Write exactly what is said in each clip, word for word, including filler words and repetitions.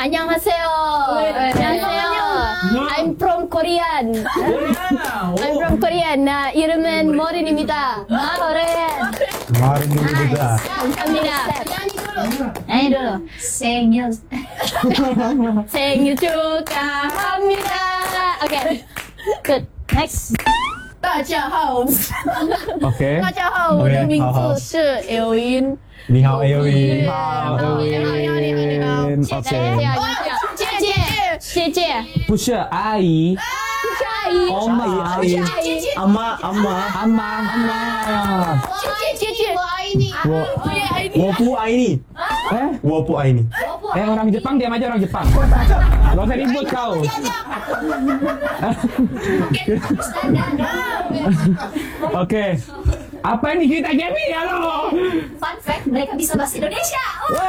안녕하세요. 안녕하세요. I'm from Korean. I'm from Korean. 나 이름은 머린입니다. 머린. 머린입니다. 감사합니다. nyanyi dulu. 생일. 생일 축하합니다. 오케이. Good. Next. 大家好。 Oke. 大家好，我的名字是 Elwin。 你好 Elwin。 你好，谢谢，谢谢，谢谢， 不是阿姨， 不是阿姨， 欧玛阿姨，阿妈阿妈阿妈阿妈， 姐姐姐姐，我爱你， 我我也爱你。 我不爱你。 哎我不爱你。 eh orang Jepang diam aja orang Jepang, gak usah ribut kau. Oke, apa ini kita Gaby? Halo. Fun fact, mereka bisa bahasa Indonesia.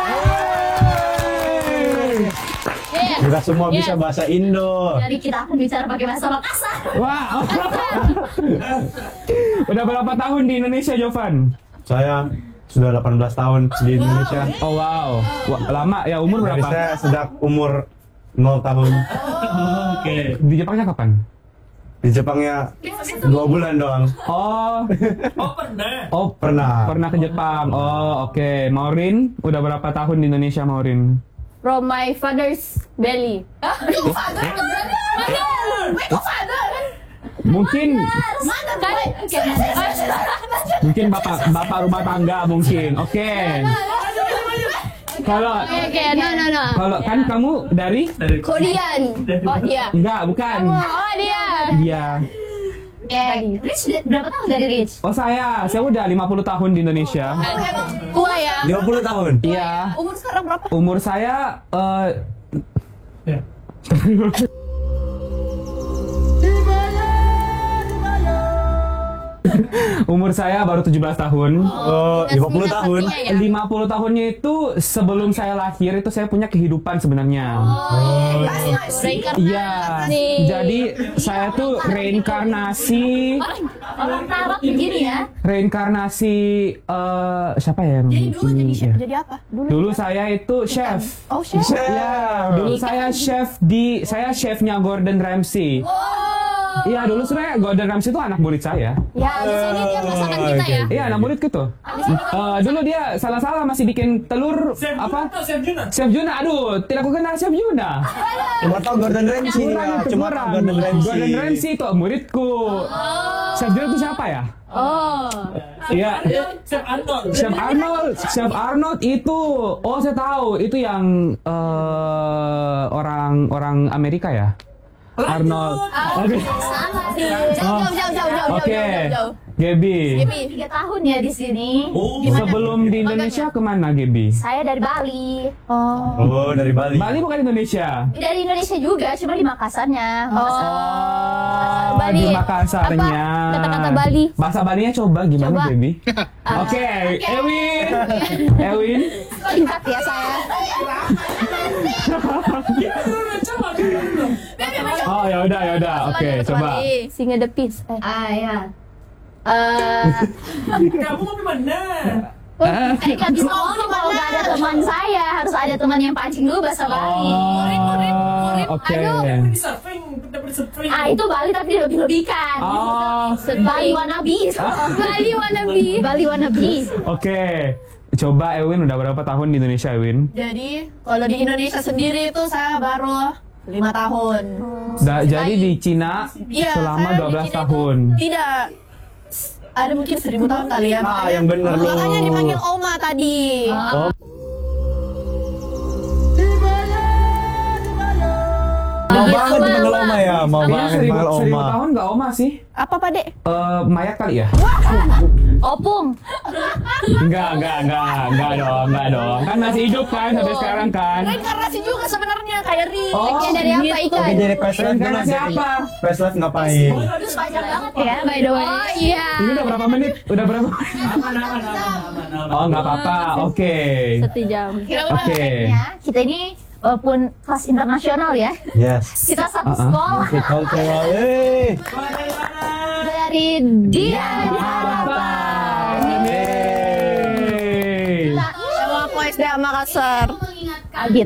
Yeah. Kita semua bisa bahasa Indo. Jadi kita akan bicara pakai bahasa Makassar. Wah. Udah berapa tahun di Indonesia, Jovan? Saya sudah delapan belas tahun di Indonesia. Oh wow, Wah, lama ya. Umur Dari berapa? saya sejak umur nol tahun. Oke. Di Jepangnya kapan? Di Jepangnya dua bulan doang. Oh, Oh pernah. oh Pernah. pernah ke Jepang. Oh oke. Maurin, udah berapa tahun di Indonesia, Maurin? From my father's belly. Mungkin Kan? mungkin bapak bapak rumah tangga mungkin. Oke. Kalau Oke, oke, no, no, no. kalau kan kamu dari Korean. Oh, dia. enggak bukan. Oh, dia. Dia. Eh, Rich berapa tahun dari Rich? Oh saya, saya udah lima puluh tahun di Indonesia. Tua ya. lima puluh tahun. Iya. Umur sekarang berapa? Umur saya eh umur saya baru tujuh belas tahun. Oh, lima puluh tahun. Ya? lima puluh tahunnya itu sebelum saya lahir itu saya punya kehidupan sebenarnya. Oh, Iya. Jadi saya tuh reinkarnasi orang Arab begini ya. reinkarnasi eh siapa ya? yang Jadi dulu jadi ini, chef, ya. jadi apa? Dulu. Dulu saya itu chef. Oh, chef. Ya, dulu saya chef di saya chefnya Gordon Ramsay. Iya, dulu sebenarnya Gordon Ramsay itu anak murid saya. Ya, di sini dia masakan kita ya. Iya, anak murid gitu. Eh, dulu dia salah-salah masih bikin telur Chef apa? Juna, Chef Juna. Chef Juna, aduh, tidak aku kenal Chef Juna. Cuma tahu Gordon Ramsay. Kurang Ya, itu cuma kurang. tahu Gordon Ramsay. Gordon Ramsay itu muridku. Chef Juna itu siapa ya? Oh. Iya. Chef Arnold. Chef Arnold, Chef Arnold itu, oh saya tahu, itu yang eh, orang orang Amerika ya? Arnold. Oke. Sama sih. Jauh, jauh, jauh, jauh, jauh, Oke. jauh, jauh. Gaby. Gaby, tiga tahun ya di sini. Oh, Sebelum di Indonesia kemana Gaby? Saya dari Bali. Oh. Oh, dari Bali. Bali bukan Indonesia. Dari Indonesia juga, cuma di Makassarnya. Makassar. Oh, Bali. di Makassarnya. Apa kata-kata Bali? Bahasa Balinya coba gimana Coba. Gaby? Oke, Ewin. Ewin. Lihat ya saya. Oh ya udah ya udah. Oke, coba. Singa the Peace. Eh. Ah ya. Eh, Kamu mau gimana? eh, nggak bisa ngomong kalau nggak ada teman saya. Harus ada teman yang pancing dulu bahasa Bali. Oh, oke. Aduh. Di surfing, kita beri surfing. Ah itu Bali tapi dilebih-lebihkan. Oh, Bali wannabe. Bali wannabe. Bali wannabe. oke. Coba Ewin udah berapa tahun di Indonesia, Ewin? Jadi kalau di Indonesia sendiri itu saya baru lima tahun. Da- jadi di Cina Iya, selama saya dua belas di Cina tahun. itu Tidak. Ada mungkin seribu tahun kali ya. Ah, yang bener lu. Makanya dipanggil Oma tadi. Oh. Mau banget dipanggil Oma ya, mau Iya, banget seribu, dipanggil seribu Oma. tahun nggak Oma sih? Apa Pak Dek? Eh, mayat kali ya? Opung. Enggak, enggak, enggak, enggak dong, enggak dong. Kan masih hidup kan sampai sekarang kan? Reinkarnasi juga sebenarnya kayak Ri. Oh, Bagian dari apa gitu. ikan? Oke, jadi Pestlife Reinkarnasi dulu, jadi apa? Pestlife ngapain? Terus panjang banget ya by the way. Oh iya. Ini udah berapa menit? Udah berapa menit? Aman, aman, aman, aman, aman. Oh, nggak apa-apa. Oke. Satu jam. Oke. Kita ini walaupun kelas internasional ya. Yes. Kita satu Uh-uh. sekolah Cultural, eh. dari dia harapan. Yeay. Sama aku S D A Makassar. Kaget.